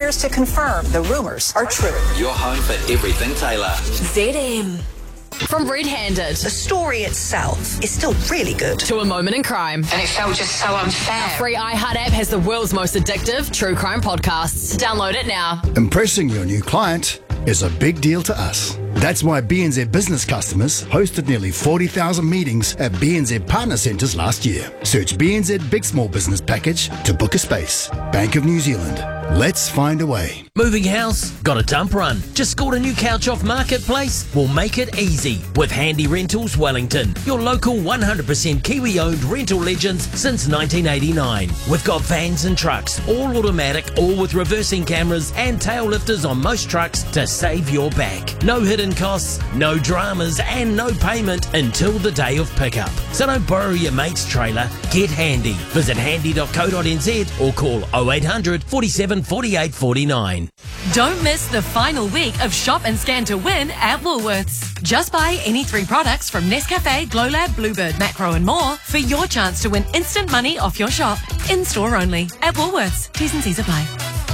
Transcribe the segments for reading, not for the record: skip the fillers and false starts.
appears to confirm the rumors are true. Your home for everything Taylor. ZM. From Red Handed. The story itself is still really good. To A Moment in Crime. And it felt just so unfair. Our free iHeart app has the world's most addictive true crime podcasts. Download it now. Impressing your new client is a big deal to us. That's why BNZ business customers hosted nearly 40,000 meetings at BNZ Partner Centres last year. Search BNZ Big Small Business Package to book a space. Bank of New Zealand. Let's find a way. Moving house? Got a dump run? Just scored a new couch off Marketplace? We'll make it easy with Handy Rentals Wellington, your local 100% Kiwi-owned rental legends since 1989. We've got vans and trucks, all automatic, all with reversing cameras and tail lifters on most trucks to save your back. No hidden costs, no dramas, and no payment until the day of pickup. So don't borrow your mate's trailer, get Handy. Visit handy.co.nz or call 0800 47 48 49. Don't miss the final week of Shop and Scan to Win at Woolworths. Just buy any 3 products from Nescafe, GlowLab, Bluebird, Macro and more for your chance to win instant money off your shop. In-store only at Woolworths. T's and C's apply.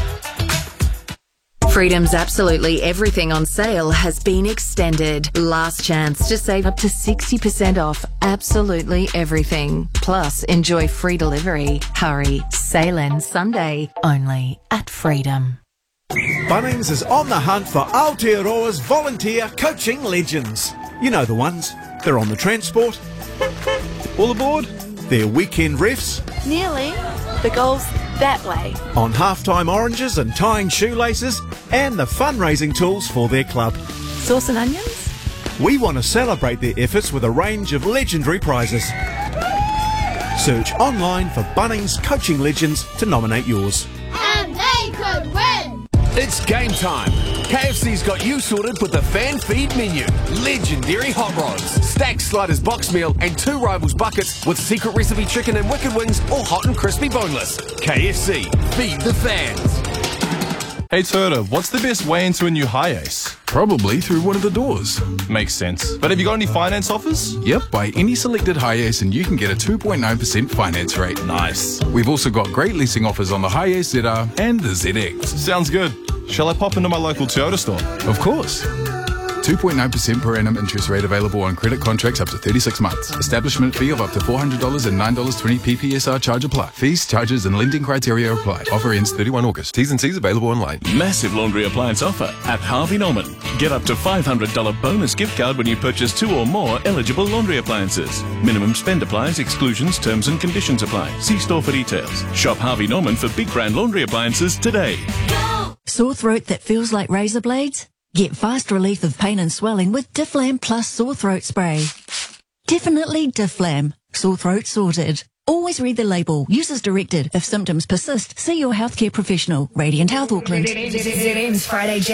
Freedom's absolutely everything on sale has been extended. Last chance to save up to 60% off absolutely everything. Plus, enjoy free delivery. Hurry. Sale ends Sunday only at Freedom. Bunnings is on the hunt for Aotearoa's volunteer coaching legends. You know the ones. They're on the transport. All aboard. They're weekend refs. Nearly. The goal's that way. On halftime oranges and tying shoelaces, and the fundraising tools for their club. Sauce and onions? We want to celebrate their efforts with a range of legendary prizes. Search online for Bunnings Coaching Legends to nominate yours. And they could win! It's game time. KFC's got you sorted with the fan feed menu. Legendary hot rods, stacked sliders box meal, and 2 rivals buckets with secret recipe chicken and wicked wings, all hot and crispy boneless. KFC, feed the fans. Hey Turtle, what's the best way into a new Hiace? Probably through one of the doors. Makes sense. But have you got any finance offers? Yep, buy any selected Hiace and you can get a 2.9% finance rate. Nice. We've also got great leasing offers on the Hiace ZR and the ZX. Sounds good. Shall I pop into my local Toyota store? Of course. 2.9% per annum interest rate available on credit contracts up to 36 months. Establishment fee of up to $400 and $9.20 PPSR charge apply. Fees, charges and lending criteria apply. Offer ends 31 August. T's and C's available online. Massive laundry appliance offer at Harvey Norman. Get up to $500 bonus gift card when you purchase 2 or more eligible laundry appliances. Minimum spend applies, exclusions, terms and conditions apply. See store for details. Shop Harvey Norman for big brand laundry appliances today. Sore throat that feels like razor blades? Get fast relief of pain and swelling with Difflam Plus Sore Throat Spray. Definitely Difflam. Sore throat sorted. Always read the label. Use as directed. If symptoms persist, see your healthcare professional. Radiant Health Auckland. ZM's Friday